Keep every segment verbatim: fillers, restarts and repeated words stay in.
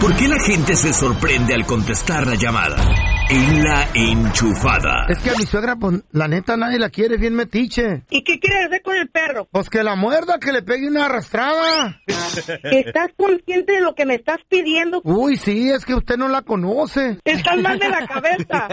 ¿Por qué la gente se sorprende al contestar la llamada? En La Enchufada. Es que a mi suegra, pues, la neta, nadie la quiere, bien metiche. ¿Y qué quieres hacer con el perro? Pues que la muerda, que le pegue una arrastrada. ¿Estás consciente de lo que me estás pidiendo? Uy, sí, es que usted no la conoce. Estás mal de la cabeza.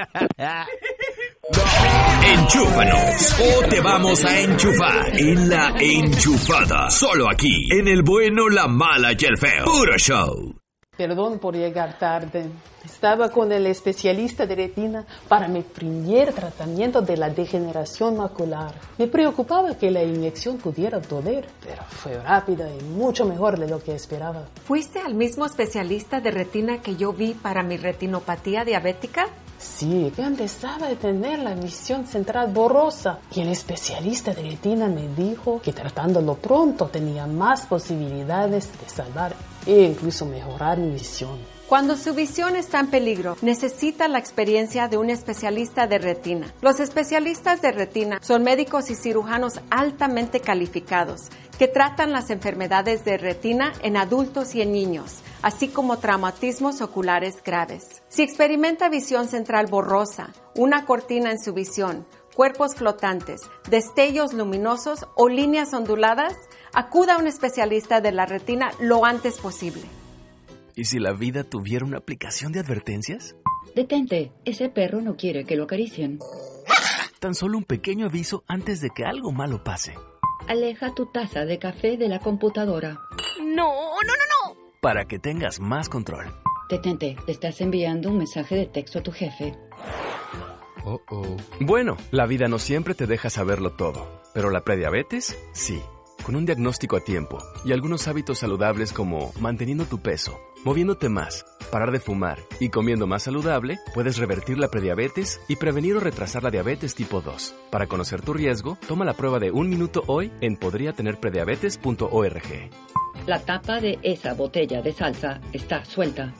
Enchúfanos o te vamos a enchufar en La Enchufada. Solo aquí, en el bueno, la mala y el feo. Puro show. Perdón por llegar tarde. Estaba con el especialista de retina para mi primer tratamiento de la degeneración macular. Me preocupaba que la inyección pudiera doler, pero fue rápida y mucho mejor de lo que esperaba. ¿Fuiste al mismo especialista de retina que yo vi para mi retinopatía diabética? Sí, que empezaba a tener la visión central borrosa. Y el especialista de retina me dijo que tratándolo pronto tenía más posibilidades de salvar e incluso mejorar mi visión. Cuando su visión está en peligro, necesita la experiencia de un especialista de retina. Los especialistas de retina son médicos y cirujanos altamente calificados que tratan las enfermedades de retina en adultos y en niños, así como traumatismos oculares graves. Si experimenta visión central borrosa, una cortina en su visión, cuerpos flotantes, destellos luminosos o líneas onduladas, acuda a un especialista de la retina lo antes posible. ¿Y si la vida tuviera una aplicación de advertencias? Detente, ese perro no quiere que lo acaricien. Tan solo un pequeño aviso antes de que algo malo pase. Aleja tu taza de café de la computadora. No, no, no, no. Para que tengas más control. Detente, te estás enviando un mensaje de texto a tu jefe. Oh, oh. Bueno, la vida no siempre te deja saberlo todo, pero la prediabetes, sí. Con un diagnóstico a tiempo y algunos hábitos saludables como manteniendo tu peso, moviéndote más, parar de fumar y comiendo más saludable, puedes revertir la prediabetes y prevenir o retrasar la diabetes tipo dos. Para conocer tu riesgo, toma la prueba de un minuto hoy en podría tener prediabetes punto org. La tapa de esa botella de salsa está suelta.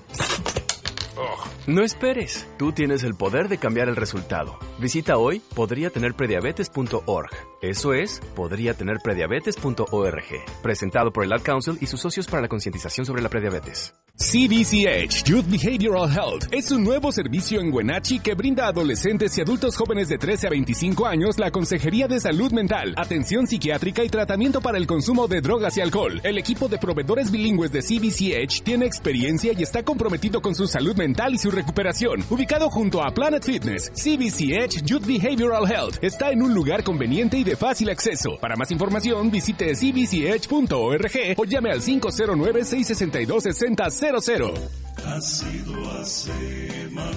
No esperes, tú tienes el poder de cambiar el resultado. Visita hoy podría tener prediabetes punto org. Eso es, podría tener prediabetes punto org. Presentado por el Ad Council y sus socios para la concientización sobre la prediabetes. C B C H Youth Behavioral Health es un nuevo servicio en Wenatchee que brinda a adolescentes y adultos jóvenes de trece a veinticinco años la consejería de salud mental, atención psiquiátrica y tratamiento para el consumo de drogas y alcohol. El equipo de proveedores bilingües de C B C H tiene experiencia y está comprometido con su salud mental y su recuperación. Ubicado junto a Planet Fitness, C B C H Youth Behavioral Health está en un lugar conveniente y de fácil acceso. Para más información, visite c b c h punto org o llame al cinco cero nueve, seis seis dos, seis cero cero cero. Ha sido a Semar,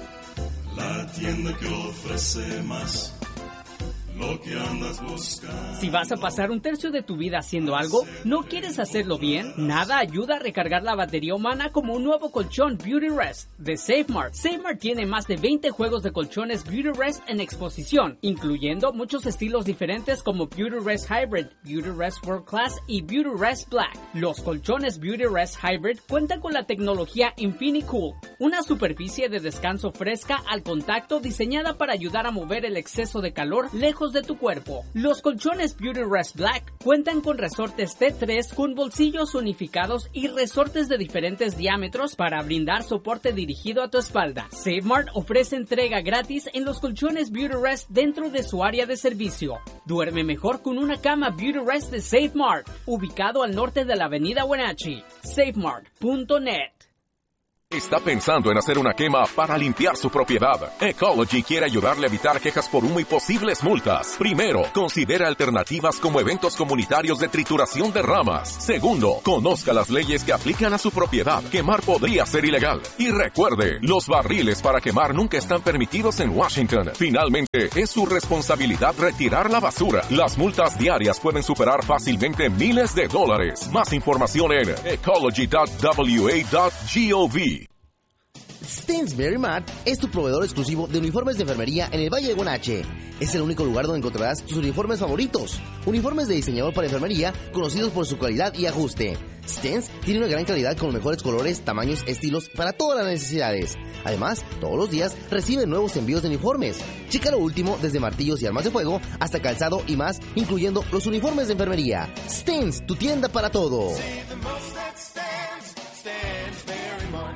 la tienda que ofrece más. Lo que andas buscando. Si vas a pasar un tercio de tu vida haciendo algo, ¿no quieres hacerlo bien? Nada ayuda a recargar la batería humana como un nuevo colchón Beauty Rest de SafeMart. SafeMart tiene más de veinte juegos de colchones Beauty Rest en exposición, incluyendo muchos estilos diferentes como Beauty Rest Hybrid, Beauty Rest World Class y Beauty Rest Black. Los colchones Beauty Rest Hybrid cuentan con la tecnología InfiniCool, una superficie de descanso fresca al contacto diseñada para ayudar a mover el exceso de calor lejos de tu cuerpo. Los colchones Beauty Rest Black cuentan con resortes T tres con bolsillos unificados y resortes de diferentes diámetros para brindar soporte dirigido a tu espalda. SafeMart ofrece entrega gratis en los colchones Beauty Rest dentro de su área de servicio. Duerme mejor con una cama Beauty Rest de SafeMart, ubicado al norte de la avenida Wenatchee. safemart punto net. ¿Está pensando en hacer una quema para limpiar su propiedad? Ecology quiere ayudarle a evitar quejas por humo y posibles multas. Primero, considera alternativas como eventos comunitarios de trituración de ramas. Segundo, conozca las leyes que aplican a su propiedad. Quemar podría ser ilegal. Y recuerde, los barriles para quemar nunca están permitidos en Washington. Finalmente, es su responsabilidad retirar la basura. Las multas diarias pueden superar fácilmente miles de dólares. Más información en ecology punto w a punto gov. Stainsbury Mart es tu proveedor exclusivo de uniformes de enfermería en el Valle de Wenatchee. Es el único lugar donde encontrarás tus uniformes favoritos. Uniformes de diseñador para enfermería, conocidos por su calidad y ajuste. Stens tiene una gran calidad con los mejores colores, tamaños, estilos para todas las necesidades. Además, todos los días reciben nuevos envíos de uniformes. Checa lo último desde martillos y armas de fuego hasta calzado y más, incluyendo los uniformes de enfermería. Stens, tu tienda para todo.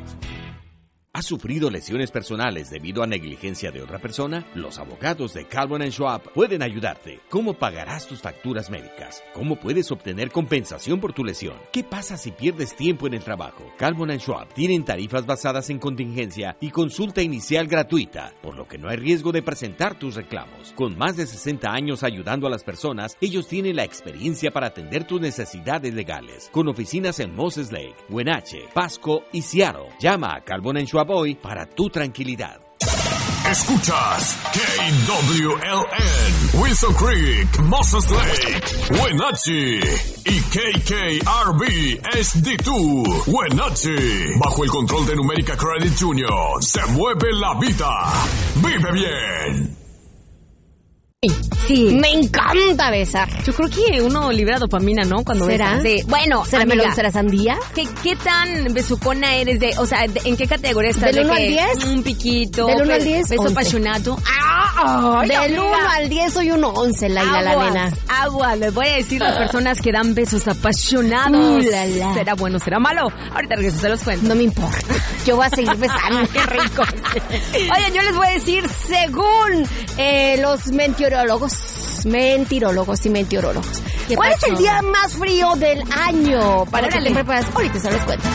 ¿Has sufrido lesiones personales debido a negligencia de otra persona? Los abogados de Calvin and Schwab pueden ayudarte. ¿Cómo pagarás tus facturas médicas? ¿Cómo puedes obtener compensación por tu lesión? ¿Qué pasa si pierdes tiempo en el trabajo? Calvin and Schwab tienen tarifas basadas en contingencia y consulta inicial gratuita, por lo que no hay riesgo de presentar tus reclamos. Con más de sesenta años ayudando a las personas, ellos tienen la experiencia para atender tus necesidades legales. Con oficinas en Moses Lake, Wenatchee, Pasco y Seattle. Llama a Calvin and Schwab hoy para tu tranquilidad. Escuchas K W L N, Wilson Creek, Moses Lake, Wenatchee y K K R B S D dos, Wenatchee. Bajo el control de Numérica Credit Junior, se mueve la vida. Vive bien. Sí. Me encanta besar. Yo creo que uno libera dopamina, ¿no? Cuando ¿Será? besas. Sí. Bueno, ¿será amiga, melón? ¿Será sandía? ¿Qué, ¿Qué tan besucona eres de, o sea, de, en qué categoría estás? ¿Del uno de al diez? Un piquito. ¿Del uno al diez? Beso once. apasionado. ¡Ah! Ay, Del amiga. uno al diez soy uno once, Laila, la Aguas, nena. Aguas, les voy a decir las personas que dan besos apasionados. Uh, la, la. ¿Será bueno, será malo? Ahorita regreso, se los cuento. No me importa. Yo voy a seguir besando. Qué rico. Oye, yo les voy a decir, según eh, los meteorólogos, mentirólogos y meteorólogos, ¿cuál pasó? es el día más frío del año? Para Órale. que te prepares. Ahorita se los cuento.